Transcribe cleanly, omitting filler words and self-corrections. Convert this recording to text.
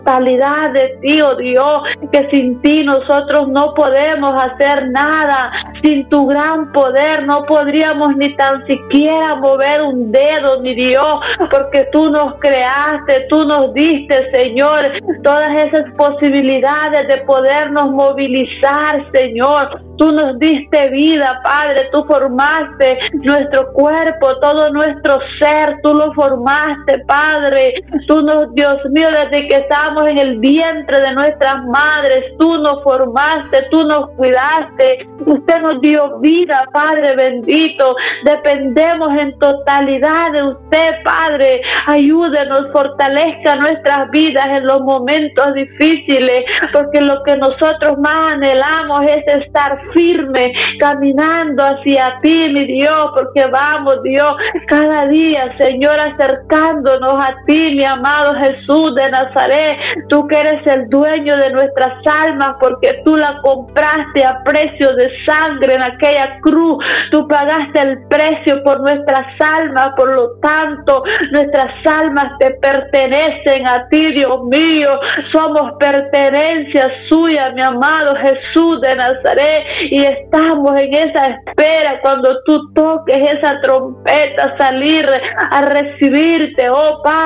totalidad de ti, oh Dios, que sin ti nosotros no podemos hacer nada. Sin tu gran poder no podríamos ni tan siquiera mover un dedo, mi Dios, porque tú nos creaste, tú nos diste, Señor, todas esas posibilidades de podernos movilizar, Señor. Tú nos diste vida, Padre, tú formaste nuestro cuerpo, todo nuestro ser, tú lo formaste, Padre. Tú nos, Dios mío, desde que estábamos en el vientre de nuestras madres, tú nos formaste, tú nos cuidaste, usted nos dio vida, Padre bendito. Dependemos en totalidad de usted, Padre. Ayúdenos, fortalezca nuestras vidas en los momentos difíciles, porque lo que nosotros más anhelamos es estar firme, caminando hacia ti, mi Dios, porque vamos, Dios, cada día, Señor, acercándonos a ti, mi amado Jesús de Nazaret, tú que eres el dueño de nuestras almas, porque tú la compraste a precio de sangre en aquella cruz, tú pagaste el precio por nuestras almas, por lo tanto, nuestras almas te pertenecen a ti, Dios mío, somos pertenencia suya, mi amado Jesús de Nazaret, y estamos en esa espera cuando tú toques esa trompeta, salir a recibirte, oh Padre.